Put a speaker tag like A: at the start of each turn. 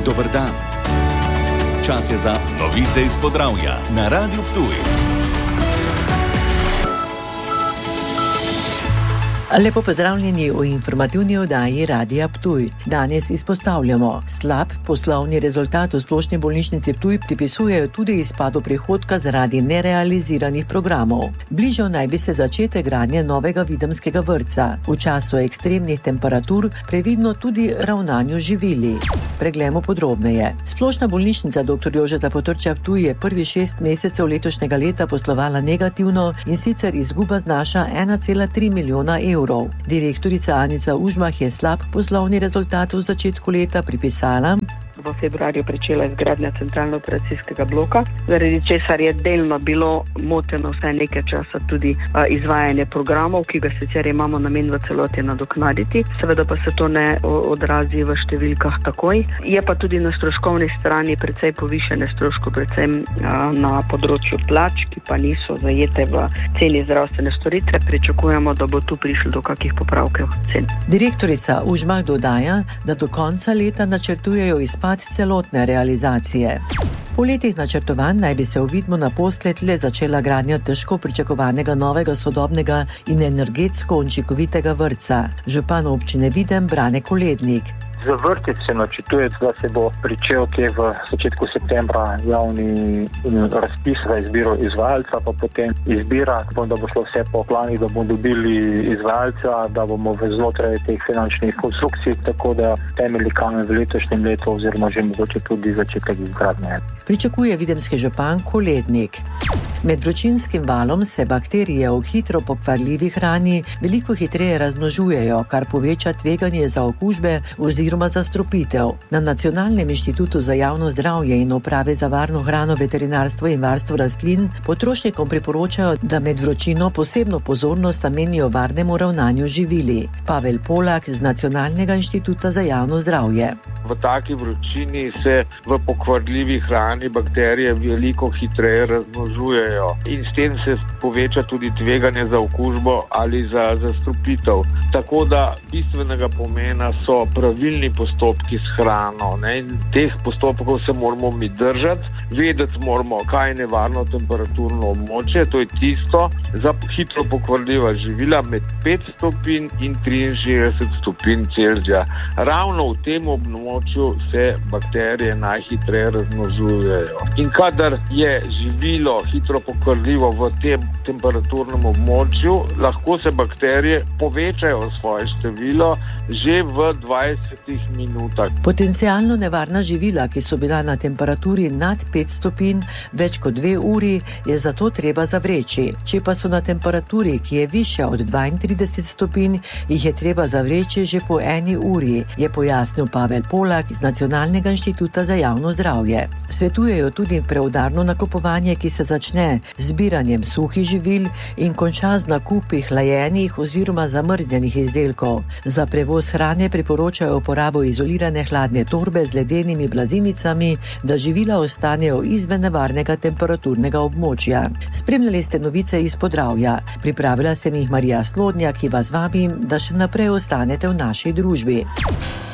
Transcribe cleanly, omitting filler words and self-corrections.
A: Dober dan. Čas je za novice iz Podravja na Radiu Ptuj.
B: Lepo pozdravljeni v informativni oddaji Radia Ptuj. Danes izpostavljamo: slab poslovni rezultat v Splošni bolnišnici Ptuj pripisujejo tudi izpadu prihodka zaradi nerealiziranih programov. Bližal naj bi se začetek gradnje novega videmskega vrtca. V času ekstremnih temperatur previdno tudi ravnanju živili. Preglejmo podrobneje. Splošna bolnišnica dr. Jožeta Potrča Ptuj je prvi 6 mesecev letošnjega leta poslovala negativno, in sicer izguba znaša 1,3 milijona evrov. Direktorica Anica Užmah je slab poslovni rezultat v začetku leta pripisala:
C: v februarju pričela izgradnja centralno-operacijskega bloka, zaradi česar je delno bilo moteno vsaj nekaj časa tudi izvajanje programov, ki ga sicer imamo namen v celoti nadoknaditi. Seveda pa se to ne odrazi v številkah takoj. Je pa tudi na stroškovni strani precej povišene stroške, predvsem na področju plač, ki pa niso zajete v ceni zdravstvene storitve. Pričakujemo, da bo tu prišlo do kakih popravkov cen.
B: Direktorica Užmah dodaja, da do konca leta načrtujejo izpad celotne realizacije. Po letih načrtovanj naj bi se v Vidmu naposled le začela gradnja težko pričakovanega novega sodobnega in energetsko učinkovitega vrtca. Župan občine Videm Brane Kolednik:
D: Za vrtec se načrtuje, da se bo pričel v začetku septembra javni razpis za izbiro izvajalca, pa potem izbira, da bo šlo vse po planih, da bomo dobili izvajalca, da bomo znotraj teh finančnih konstrukcij, tako da temeljni kamen v letošnjem letu oziroma že mogoče tudi začetek izgradnje.
B: Pričakuje videmski župan Kolednik. Med vročinskim valom se bakterije v hitro pokvarljivi hrani veliko hitreje razmnožujejo, kar poveča tveganje za okužbe oziroma zastrupitev. Na Nacionalnem inštitutu za javno zdravje in Upravi za varno hrano, veterinarstvo in varstvo rastlin potrošnikom priporočajo, da med vročino posebno pozornost namenijo varnemu ravnanju živili. Pavel Polak z Nacionalnega inštituta za javno zdravje:
E: v taki vročini se v pokvarljivi hrani bakterije veliko hitreje razmnožujejo in s tem se poveča tudi tveganje za okužbo ali za zastrupitev. Tako da bistvenega pomena so pravilni postopki s hrano. In teh postopkov se moramo mi držati. Vedeti moramo, kaj je nevarno temperaturno območje. To je tisto za hitro pokvarljiva živila med 5 stopinj in 63 stopinj Celzija. Ravno v tem območju se bakterije najhitreje razmnožujejo. In kadar je živilo hitro pokvarljivo v tem temperaturnem območju, lahko se bakterije povečajo svoje število že v 20 minutah.
B: Potencialno nevarna živila, ki so bila na temperaturi nad 5 stopinj več kot 2 uri, je zato treba zavreči. Če pa so na temperaturi, ki je višja od 32 stopinj, jih je treba zavreči že po 1 uri, je pojasnil Pavel Polak iz Nacionalnega inštituta za javno zdravje. Svetujejo tudi preudarno nakupovanje, ki se začne z zbiranjem suhih živil in konča z nakupi hlajenih oziroma zamrznjenih izdelkov. Za prevoz hrane priporočajo uporabo izolirane hladne torbe z ledenimi blazinicami, da živila ostanejo izven nevarnega temperaturnega območja. Spremljali ste novice iz Podravja. Pripravila sem jih Marija Slodnjak, ki vas vabim, da še naprej ostanete v naši družbi.